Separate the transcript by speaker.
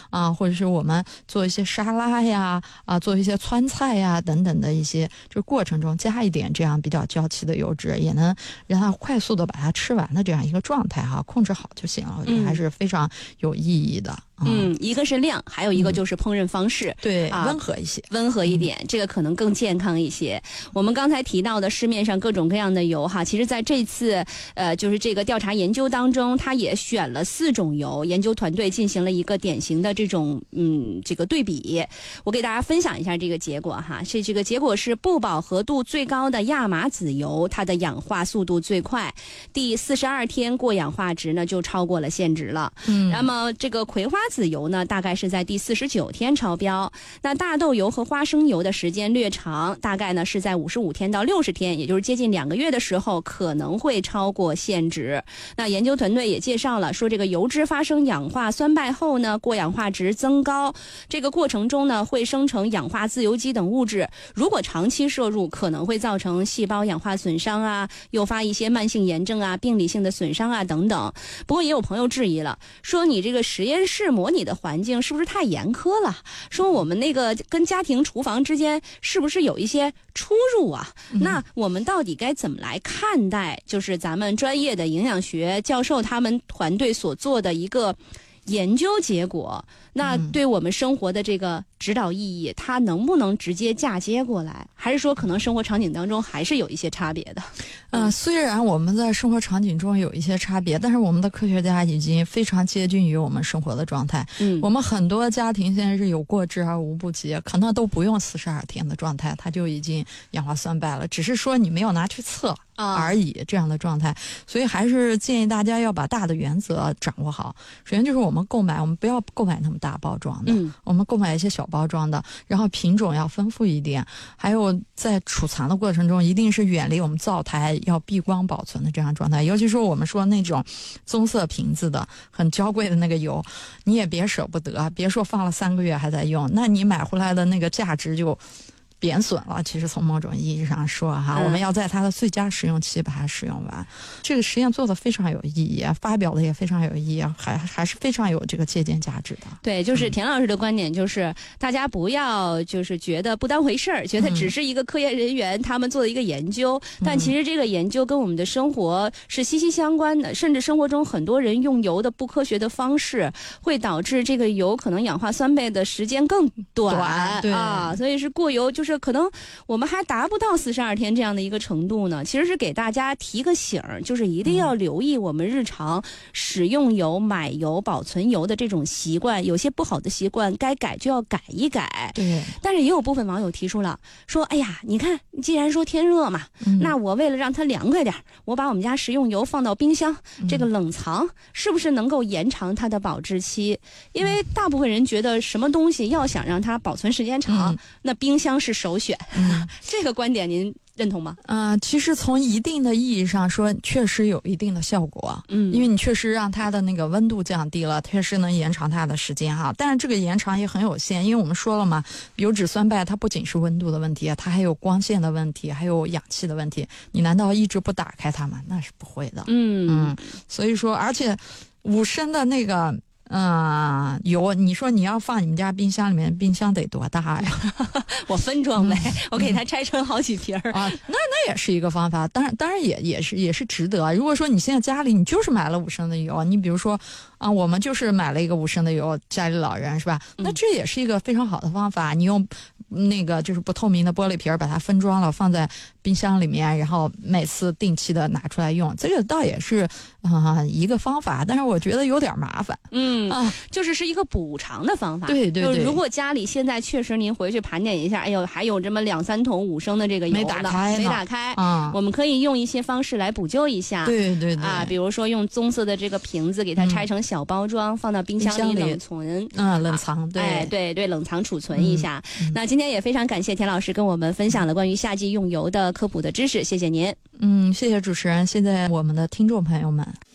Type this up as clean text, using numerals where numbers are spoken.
Speaker 1: 啊，或者是我们做一些沙拉呀啊，做一些川菜呀等等的一些，就过程中加一点这样比较娇气的油脂，也能让它快速的把它吃完的这样一个状态哈，控制好就行了，我觉得还是非常有意义的。
Speaker 2: 一个是量，还有一个就是烹饪方式，
Speaker 1: 对，温和一些，
Speaker 2: 温和一点，这个可能更健康一些。我们刚才提到的市面上各种各样的油哈，其实在这次就是这个调查研究当中，他也选了4种油，研究团队进行了一个典型的这种这个对比。我给大家分享一下这个结果哈，这个结果是不饱和度最高的亚麻籽油，它的氧化速度最快，第42天过氧化值呢就超过了限值了。那么这个葵花籽油呢，大概是在第49天超标。那大豆油和花生油的时间略长，大概呢是在55天到60天，也就是接近2个月的时候可能会超过限值。那研究团队也介绍了，说这个油脂发生氧化酸败后呢，过氧化值增高，这个过程中呢会生成氧化自由基等物质，如果长期摄入，可能会造成细胞氧化损伤啊，诱发一些慢性炎症啊、病理性的损伤啊等等。不过也有朋友质疑了，说你这个实验室模拟的环境是不是太严苛了？说我们那个跟家庭厨房之间是不是有一些出入啊？那我们到底该怎么来看待，就是咱们专业的营养学教授他们团队所做的一个研究结果，那对我们生活的这个指导意义，它能不能直接嫁接过来？还是说可能生活场景当中还是有一些差别的？
Speaker 1: 虽然我们在生活场景中有一些差别，但是我们的科学家已经非常接近于我们生活的状态。我们很多家庭现在是有过之而无不及，可能都不用42天的状态，它就已经氧化酸败了，只是说你没有拿去测而已，这样的状态。所以还是建议大家要把大的原则掌握好。首先就是我们购买，我们不要购买那么大包装的，我们购买一些小包装的，然后品种要丰富一点，还有在储藏的过程中一定是远离我们灶台，要避光保存的这样状态。尤其是我们说那种棕色瓶子的很娇贵的那个油，你也别舍不得，别说放了3个月还在用，那你买回来的那个价值就贬损了。其实从某种意义上说哈，我们要在它的最佳使用期把它使用完。这个实验做得非常有意义，发表的也非常有意义，还是非常有这个借鉴价值的。
Speaker 2: 对，就是田老师的观点就是大家不要就是觉得不当回事儿，觉得只是一个科研人员他们做的一个研究，但其实这个研究跟我们的生活是息息相关的，甚至生活中很多人用油的不科学的方式会导致这个油可能氧化酸败的时间更短
Speaker 1: 对
Speaker 2: 啊，所以是过油，就是可能我们还达不到42天这样的一个程度呢。其实是给大家提个醒儿，就是一定要留意我们日常使用油、买油、保存油的这种习惯，有些不好的习惯该改就要改一改。
Speaker 1: 对，
Speaker 2: 但是也有部分网友提出了说，哎呀，你看既然说天热嘛，那我为了让它凉快点，我把我们家食用油放到冰箱，这个冷藏是不是能够延长它的保质期？因为大部分人觉得什么东西要想让它保存时间长，那冰箱是首选。这个观点您认同吗？
Speaker 1: 其实从一定的意义上说，确实有一定的效果。因为你确实让它的那个温度降低了，确实能延长它的时间哈。但是这个延长也很有限，因为我们说了嘛，油脂酸败它不仅是温度的问题，它还有光线的问题，还有氧气的问题。你难道一直不打开它吗？那是不会的。所以说，而且5升的那个油，你说你要放你们家冰箱里面，冰箱得多大呀？
Speaker 2: 我分装呗，我给它拆成好几瓶
Speaker 1: 啊。那也是一个方法，当然也是值得。如果说你现在家里你就是买了5升的油，你比如说我们就是买了一个5升的油，家里老人是吧？那这也是一个非常好的方法。你用那个就是不透明的玻璃瓶把它分装了，放在冰箱里面，然后每次定期的拿出来用，这个倒也是一个方法，但是我觉得有点麻烦。
Speaker 2: 就是一个补偿的方法。
Speaker 1: 对，
Speaker 2: 如果家里现在确实您回去盘点一下，哎呦，还有这么2-3桶5升的这个油
Speaker 1: 没打开，
Speaker 2: 我们可以用一些方式来补救一下。
Speaker 1: 对
Speaker 2: 比如说用棕色的这个瓶子给它拆成小包装，放到冰箱里冷存，
Speaker 1: 冷藏。
Speaker 2: 对，冷藏储存一下。那今天也非常感谢田老师跟我们分享了关于夏季用油的科普的知识，谢谢您。
Speaker 1: 谢谢主持人，谢谢我们的听众朋友们。